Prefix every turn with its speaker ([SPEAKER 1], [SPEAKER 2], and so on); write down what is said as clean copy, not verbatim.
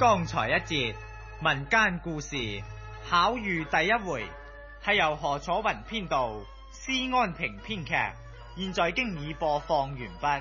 [SPEAKER 1] 剛才一節民間故事巧遇第一回，係由何楚雲編導，施安婷編劇，現在經已播放完畢。